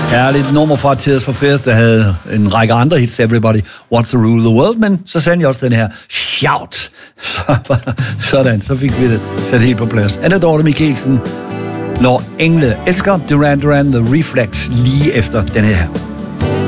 Ja, lidt nummer fra Tears for Fears, der havde en række andre hits, Everybody Wants to Rule the World, men så sendte jeg også den her Shout. Sådan, så fik vi det sat helt på plads. Anna Dorte Mikkelsen, Når Engle elsker Duran Duran The Reflex lige efter den her.